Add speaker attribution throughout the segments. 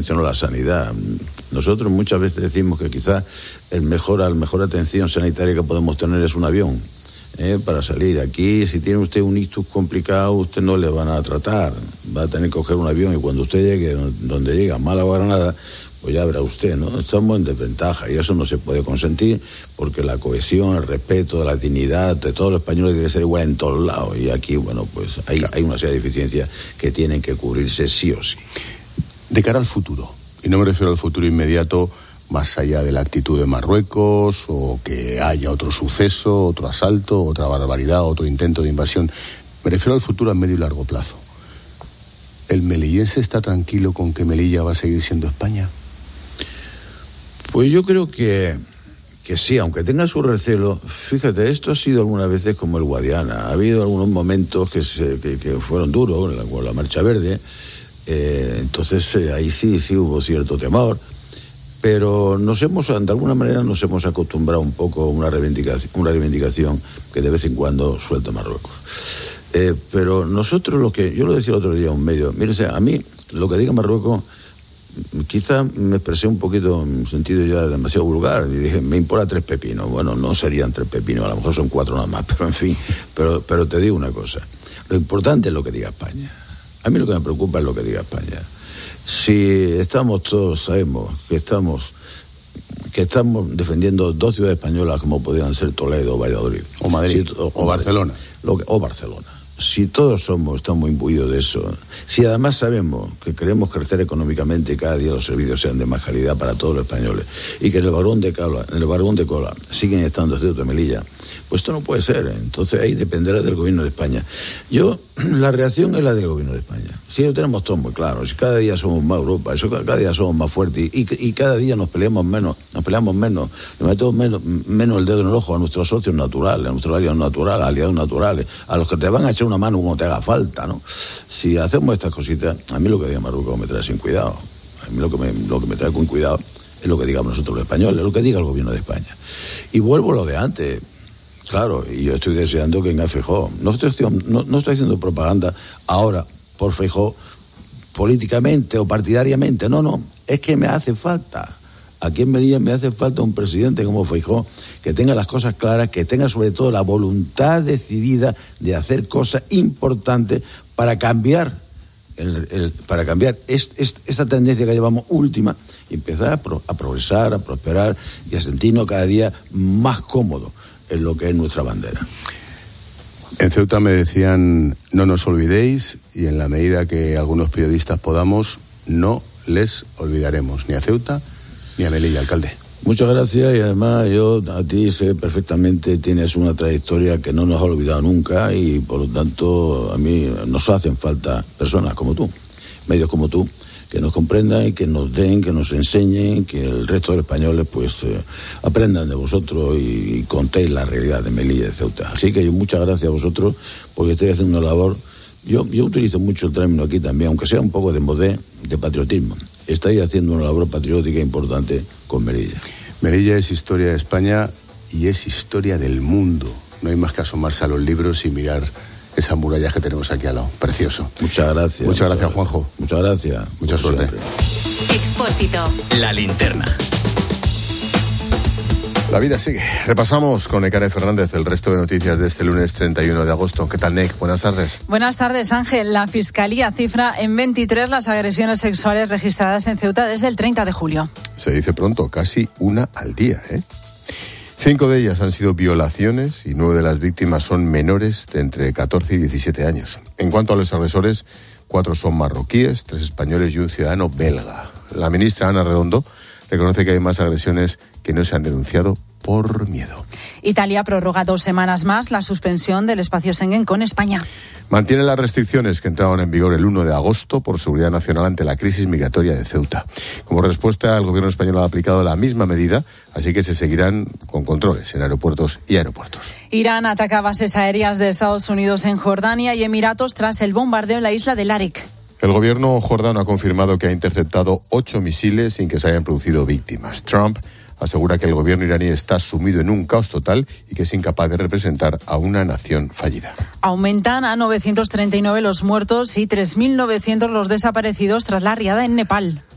Speaker 1: mencionó la sanidad. Nosotros muchas veces decimos que quizás la mejor atención sanitaria que podemos tener es un avión para salir. Aquí, si tiene usted un ictus complicado, usted no le van a tratar, va a tener que coger un avión, y cuando usted llegue donde llega, Málaga o Granada, pues ya verá usted, ¿no? Estamos en desventaja y eso no se puede consentir, porque la cohesión, el respeto, la dignidad de todos los españoles debe ser igual en todos lados, y aquí, bueno, pues hay una serie de deficiencias que tienen que cubrirse sí o sí.
Speaker 2: De cara al futuro, y no me refiero al futuro inmediato, más allá de la actitud de Marruecos, o que haya otro suceso, otro asalto, otra barbaridad, otro intento de invasión, me refiero al futuro a medio y largo plazo. ¿El melillense está tranquilo con que Melilla va a seguir siendo España?
Speaker 1: Pues yo creo que sí, aunque tenga su recelo. Fíjate, esto ha sido algunas veces como el Guadiana. Ha habido algunos momentos que fueron duros, con la Marcha Verde. Entonces ahí sí hubo cierto temor. Pero de alguna manera nos hemos acostumbrado un poco a una reivindicación que de vez en cuando suelta Marruecos. Pero nosotros yo lo decía el otro día en un medio, mire, a mí lo que diga Marruecos, quizá me expresé un poquito en un sentido ya demasiado vulgar y dije, me importa 3 pepinos. Bueno, no serían 3 pepinos, a lo mejor son 4 nada más, pero en fin, pero te digo una cosa, lo importante es lo que diga España. A mí lo que me preocupa es lo que diga España. Si sabemos que estamos defendiendo 2 ciudades españolas como podrían ser Toledo o Valladolid.
Speaker 2: O Madrid, o Barcelona.
Speaker 1: O Barcelona. Si todos estamos imbuidos de eso, si además sabemos que queremos crecer económicamente y cada día los servicios sean de más calidad para todos los españoles, y que en el Barón de Cola siguen estando Ceuta y Melilla, pues esto no puede ser. Entonces ahí dependerá del gobierno de España. La reacción es la del gobierno de España. Si lo tenemos todo muy claro, si cada día somos más Europa, cada día somos más fuertes y cada día nos peleamos menos, nos metemos menos el dedo en el ojo a nuestros socios naturales, a nuestros aliados naturales, a los que te van a echar una mano cuando te haga falta, ¿no? Si hacemos estas cositas, a mí lo que diga Marruecos me trae sin cuidado. A mí lo que me trae con cuidado es lo que digamos nosotros los españoles, lo que diga el gobierno de España. Y vuelvo a lo de antes. Claro, y yo estoy deseando que venga Feijóo. No estoy haciendo propaganda ahora por Feijóo políticamente o partidariamente. No, es que me hace falta. Aquí en Melilla me hace falta un presidente como Feijóo que tenga las cosas claras, que tenga sobre todo la voluntad decidida de hacer cosas importantes para cambiar esta tendencia que llevamos última y empezar a progresar, a prosperar y a sentirnos cada día más cómodos en lo que es nuestra bandera.
Speaker 2: En Ceuta me decían, no nos olvidéis, y en la medida que algunos periodistas podamos, no les olvidaremos, ni a Ceuta ni a Melilla, alcalde.
Speaker 1: Muchas gracias, y además yo a ti sé perfectamente, tienes una trayectoria que no nos ha olvidado nunca, y por lo tanto a mí nos hacen falta personas como tú, medios como tú, que nos comprendan y que nos den, que nos enseñen, que el resto de los españoles pues aprendan de vosotros y contéis la realidad de Melilla y de Ceuta. Así que muchas gracias a vosotros, porque estáis haciendo una labor. Yo utilizo mucho el término aquí también, aunque sea un poco de modé, de patriotismo. Estáis haciendo una labor patriótica importante con Melilla.
Speaker 2: Melilla es historia de España y es historia del mundo. No hay más que asomarse a los libros y mirar esa muralla que tenemos aquí al lado. Precioso.
Speaker 1: Muchas gracias.
Speaker 2: Muchas gracias, Juanjo.
Speaker 1: Muchas gracias.
Speaker 2: Mucha suerte.
Speaker 3: Expósito.
Speaker 4: La linterna.
Speaker 2: La vida sigue. Repasamos con Nekane Fernández el resto de noticias de este lunes 31 de agosto. ¿Qué tal, Nek? Buenas tardes.
Speaker 5: Buenas tardes, Ángel. La Fiscalía cifra en 23 las agresiones sexuales registradas en Ceuta desde el 30 de julio.
Speaker 2: Se dice pronto, casi una al día, ¿eh? 5 de ellas han sido violaciones y 9 de las víctimas son menores de entre 14 y 17 años. En cuanto a los agresores, 4 son marroquíes, 3 españoles y un ciudadano belga. La ministra Ana Redondo reconoce que hay más agresiones que no se han denunciado por miedo.
Speaker 5: Italia prorroga 2 semanas más la suspensión del espacio Schengen con España.
Speaker 2: Mantiene las restricciones que entraron en vigor el 1 de agosto por seguridad nacional ante la crisis migratoria de Ceuta. Como respuesta, el gobierno español ha aplicado la misma medida, así que se seguirán con controles en aeropuertos y aeropuertos.
Speaker 5: Irán ataca bases aéreas de Estados Unidos en Jordania y Emiratos tras el bombardeo en la isla de Larik.
Speaker 2: El gobierno jordano ha confirmado que ha interceptado 8 misiles sin que se hayan producido víctimas. Trump asegura que el gobierno iraní está sumido en un caos total y que es incapaz de representar a una nación fallida.
Speaker 5: Aumentan a 939 los muertos y 3.900 los desaparecidos tras la riada en Nepal.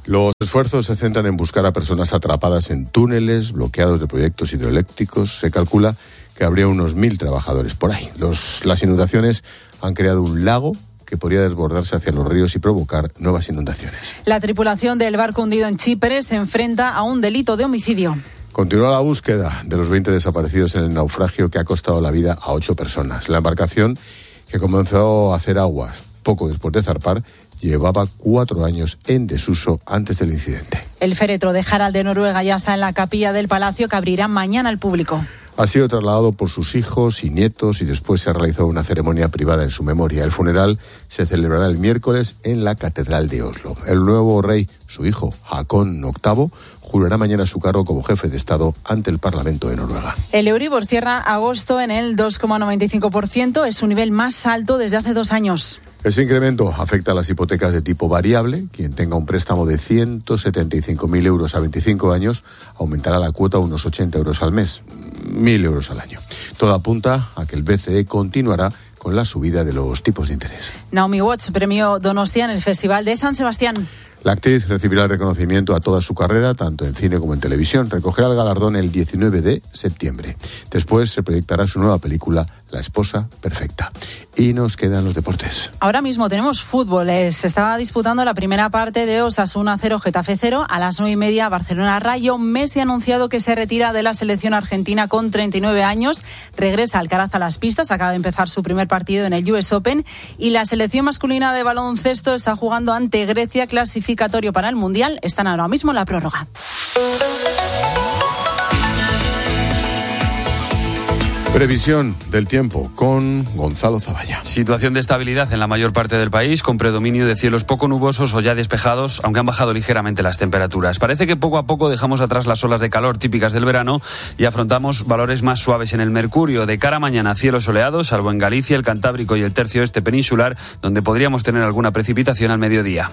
Speaker 2: Los esfuerzos se centran en buscar a personas atrapadas en túneles, bloqueados de proyectos hidroeléctricos. Se calcula que habría unos 1.000 trabajadores por ahí. Las inundaciones han creado un lago que podría desbordarse hacia los ríos y provocar nuevas inundaciones.
Speaker 5: La tripulación del barco hundido en Chipre se enfrenta a un delito de homicidio.
Speaker 2: Continúa la búsqueda de los 20 desaparecidos en el naufragio que ha costado la vida a 8 personas. La embarcación, que comenzó a hacer aguas poco después de zarpar, llevaba 4 años en desuso antes del incidente.
Speaker 5: El féretro de Harald de Noruega ya está en la capilla del palacio, que abrirá mañana al público.
Speaker 2: Ha sido trasladado por sus hijos y nietos y después se ha realizado una ceremonia privada en su memoria. El funeral se celebrará el miércoles en la Catedral de Oslo. El nuevo rey, su hijo, Haakon VIII, jurará mañana su cargo como jefe de Estado ante el Parlamento de Noruega.
Speaker 5: El Euribor cierra agosto en el 2,95%, es su nivel más alto desde hace 2 años.
Speaker 2: Ese incremento afecta a las hipotecas de tipo variable. Quien tenga un préstamo de 175.000 euros a 25 años aumentará la cuota a unos 80 euros al mes, 1.000 euros al año. Todo apunta a que el BCE continuará con la subida de los tipos de interés.
Speaker 5: Naomi Watts premió Donostia en el Festival de San Sebastián.
Speaker 2: La actriz recibirá el reconocimiento a toda su carrera, tanto en cine como en televisión. Recogerá el galardón el 19 de septiembre. Después se proyectará su nueva película, La esposa perfecta. Y nos quedan los deportes.
Speaker 5: Ahora mismo tenemos fútbol. Se estaba disputando la primera parte de Osasuna 0, Getafe 0. A las 9:30, Barcelona Rayo. Messi ha anunciado que se retira de la selección argentina con 39 años. Regresa Alcaraz a las pistas. Acaba de empezar su primer partido en el US Open. Y la selección masculina de baloncesto está jugando ante Grecia, clasificatorio para el Mundial. Están ahora mismo en la prórroga.
Speaker 2: Previsión del tiempo con Gonzalo Zavalla.
Speaker 4: Situación de estabilidad en la mayor parte del país, con predominio de cielos poco nubosos o ya despejados, aunque han bajado ligeramente las temperaturas. Parece que poco a poco dejamos atrás las olas de calor típicas del verano y afrontamos valores más suaves en el mercurio. De cara a mañana, cielos soleados, salvo en Galicia, el Cantábrico y el tercio este peninsular, donde podríamos tener alguna precipitación al mediodía.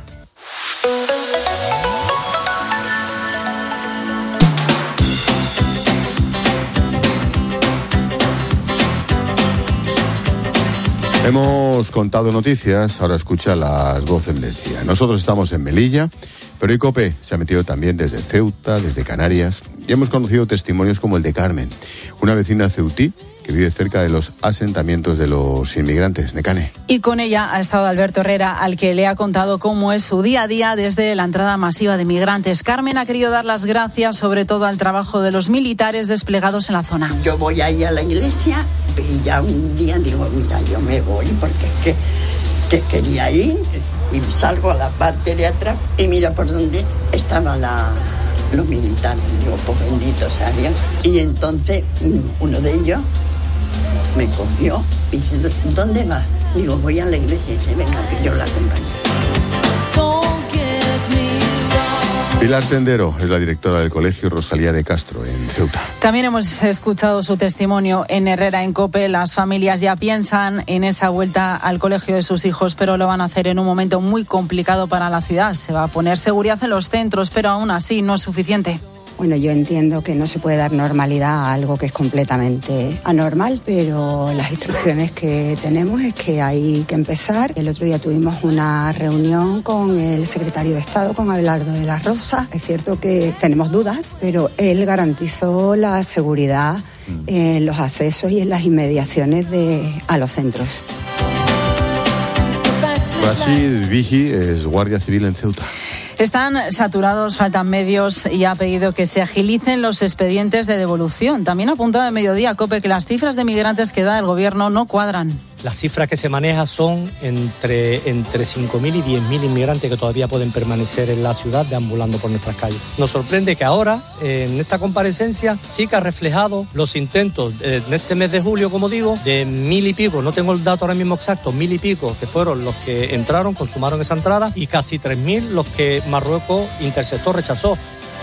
Speaker 2: Hemos contado noticias, ahora escucha las voces del día. Nosotros estamos en Melilla, pero COPE se ha metido también desde Ceuta, desde Canarias, y hemos conocido testimonios como el de Carmen, una vecina ceutí que vive cerca de los asentamientos de los inmigrantes, Necane.
Speaker 5: Y con ella ha estado Alberto Herrera, al que le ha contado cómo es su día a día desde la entrada masiva de migrantes. Carmen ha querido dar las gracias sobre todo al trabajo de los militares desplegados en la zona.
Speaker 6: Yo voy ahí a la iglesia y ya un día digo, mira, yo me voy porque es que quería ir, y salgo a la parte de atrás y mira por dónde estaban los militares. Digo, pues bendito sea Dios. Y entonces uno de ellos me cogió y dice, ¿dónde vas? Digo, voy a la iglesia. Y dice, venga, que yo la acompaño.
Speaker 2: Pilar Tendero es la directora del colegio Rosalía de Castro en Ceuta.
Speaker 5: También hemos escuchado su testimonio en Herrera en COPE. Las familias ya piensan en esa vuelta al colegio de sus hijos, pero lo van a hacer en un momento muy complicado para la ciudad. Se va a poner seguridad en los centros, pero aún así no es suficiente.
Speaker 7: Bueno, yo entiendo que no se puede dar normalidad a algo que es completamente anormal, pero las instrucciones que tenemos es que hay que empezar. El otro día tuvimos una reunión con el secretario de Estado, con Abelardo de la Rosa. Es cierto que tenemos dudas, pero él garantizó la seguridad en los accesos y en las inmediaciones a los centros.
Speaker 2: Rashid Vigi es guardia civil en Ceuta.
Speaker 5: Están saturados, faltan medios y ha pedido que se agilicen los expedientes de devolución. También ha apuntado de Mediodía COPE que las cifras de migrantes que da el gobierno no cuadran.
Speaker 8: Las cifras que se manejan son entre 5.000 y 10.000 inmigrantes que todavía pueden permanecer en la ciudad deambulando por nuestras calles. Nos sorprende que ahora, en esta comparecencia, sí que ha reflejado los intentos en este mes de julio, como digo, de 1.000 y pico, no tengo el dato ahora mismo exacto, 1.000 y pico que fueron los que entraron, consumaron esa entrada, y casi 3.000 los que Marruecos interceptó, rechazó.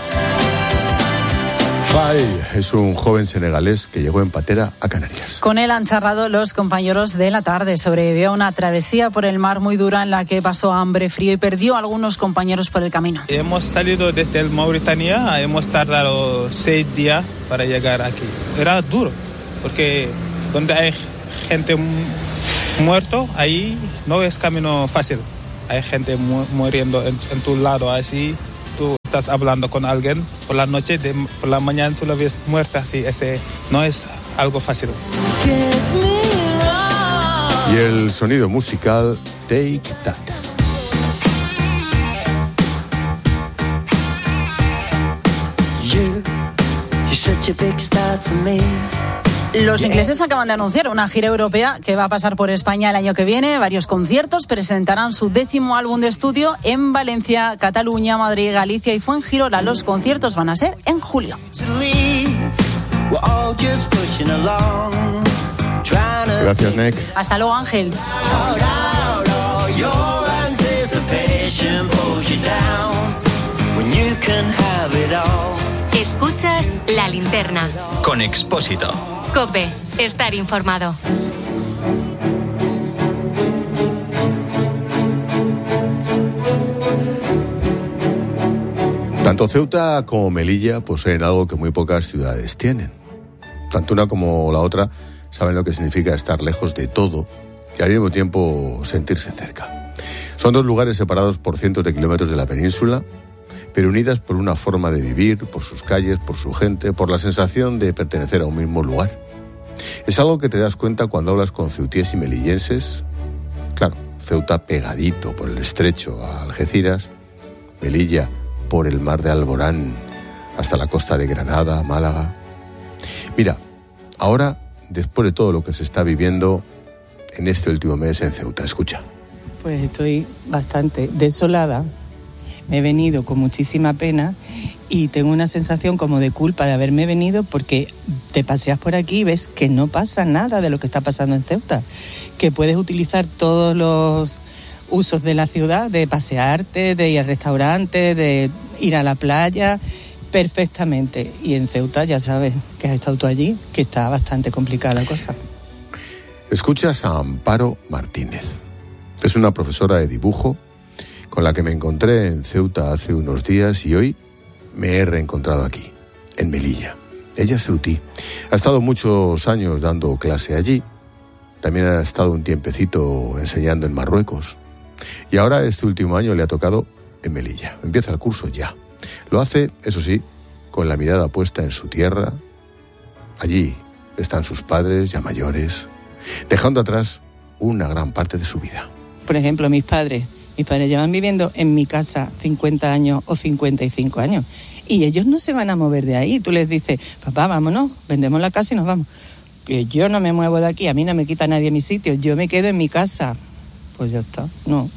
Speaker 2: Fay es un joven senegalés que llegó en patera a Canarias.
Speaker 5: Con él han charlado los compañeros de la tarde. Sobrevivió a una travesía por el mar muy dura en la que pasó hambre, frío y perdió a algunos compañeros por el camino.
Speaker 9: Hemos salido desde el Mauritania, hemos tardado 6 días para llegar aquí. Era duro, porque donde hay gente muerto, ahí no es camino fácil. Hay gente muriendo en tu lado así. estás hablando con alguien por la noche, por la mañana tú la ves muerta, así, ese no es algo fácil.
Speaker 2: Y el sonido musical Take That.
Speaker 5: Los ingleses acaban de anunciar una gira europea que va a pasar por España el año que viene. Varios conciertos, presentarán su 10º álbum de estudio en Valencia, Cataluña, Madrid, Galicia y Fuengirola. Los conciertos van a ser en julio.
Speaker 2: Gracias, Nick.
Speaker 5: Hasta luego, Ángel.
Speaker 3: Escuchas La Linterna.
Speaker 10: Con Expósito.
Speaker 3: COPE. Estar informado.
Speaker 2: Tanto Ceuta como Melilla poseen algo que muy pocas ciudades tienen. Tanto una como la otra saben lo que significa estar lejos de todo y al mismo tiempo sentirse cerca. Son dos lugares separados por cientos de kilómetros de la península, pero unidas por una forma de vivir, por sus calles, por su gente, por la sensación de pertenecer a un mismo lugar. Es algo que te das cuenta cuando hablas con ceutíes y melillenses. Claro, Ceuta pegadito por el estrecho a Algeciras, Melilla por el mar de Alborán hasta la costa de Granada, Málaga. Mira, ahora, después de todo lo que se está viviendo en este último mes en Ceuta, escucha.
Speaker 11: Pues estoy bastante desolada. Me he venido con muchísima pena y tengo una sensación como de culpa de haberme venido porque te paseas por aquí y ves que no pasa nada de lo que está pasando en Ceuta, que puedes utilizar todos los usos de la ciudad, de pasearte, de ir al restaurante, de ir a la playa, perfectamente. Y en Ceuta ya sabes que has estado tú allí, que está bastante complicada la cosa.
Speaker 2: Escuchas a Amparo Martínez. Es una profesora de dibujo con la que me encontré en Ceuta hace unos días y hoy me he reencontrado aquí, en Melilla. Ella es ceutí. Ha estado muchos años dando clase allí. También ha estado un tiempecito enseñando en Marruecos. Y ahora este último año le ha tocado en Melilla. Empieza el curso ya. Lo hace, eso sí, con la mirada puesta en su tierra. Allí están sus padres ya mayores, dejando atrás una gran parte de su vida.
Speaker 11: Por ejemplo, mis padres llevan viviendo en mi casa 50 años o 55 años y ellos no se van a mover de ahí. Tú les dices, papá, vámonos, vendemos la casa y nos vamos. Que yo no me muevo de aquí, a mí no me quita nadie mi sitio, yo me quedo en mi casa. Pues ya está, no.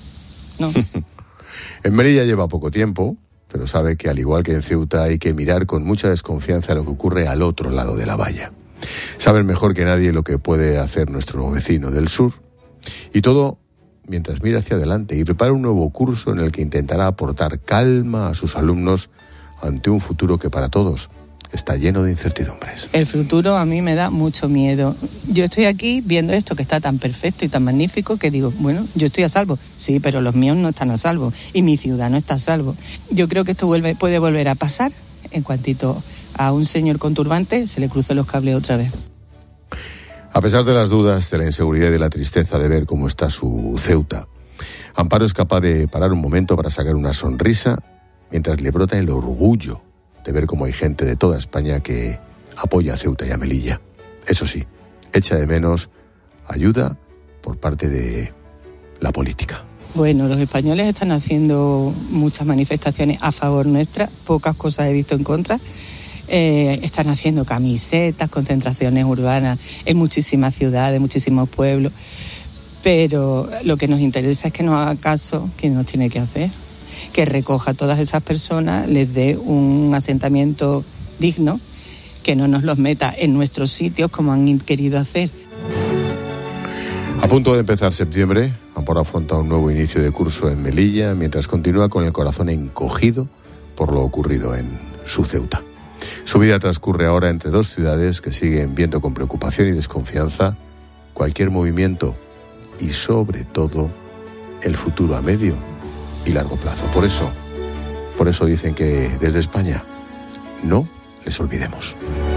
Speaker 2: En Melilla lleva poco tiempo, pero sabe que al igual que en Ceuta hay que mirar con mucha desconfianza lo que ocurre al otro lado de la valla. Saben mejor que nadie lo que puede hacer nuestro vecino del sur. Y todo mientras mira hacia adelante y prepara un nuevo curso en el que intentará aportar calma a sus alumnos ante un futuro que para todos está lleno de incertidumbres.
Speaker 11: El futuro a mí me da mucho miedo. Yo estoy aquí viendo esto que está tan perfecto y tan magnífico que digo, bueno, yo estoy a salvo. Sí, pero los míos no están a salvo y mi ciudad no está a salvo. Yo creo que esto puede volver a pasar en cuantito a un señor con turbante se le crucen los cables otra vez.
Speaker 2: A pesar de las dudas, de la inseguridad y de la tristeza de ver cómo está su Ceuta, Amparo es capaz de parar un momento para sacar una sonrisa mientras le brota el orgullo de ver cómo hay gente de toda España que apoya a Ceuta y a Melilla. Eso sí, echa de menos ayuda por parte de la política.
Speaker 11: Bueno, los españoles están haciendo muchas manifestaciones a favor nuestra, pocas cosas he visto en contra. Están haciendo camisetas, concentraciones urbanas en muchísimas ciudades, muchísimos pueblos, pero lo que nos interesa es que nos haga caso quien nos tiene que hacer, que recoja a todas esas personas, les dé un asentamiento digno, que no nos los meta en nuestros sitios como han querido hacer.
Speaker 2: A punto de empezar septiembre, Amparo afronta un nuevo inicio de curso en Melilla, mientras continúa con el corazón encogido por lo ocurrido en su Ceuta. Su vida transcurre ahora entre dos ciudades que siguen viendo con preocupación y desconfianza cualquier movimiento y, sobre todo, el futuro a medio y largo plazo. Por eso dicen que desde España no les olvidemos.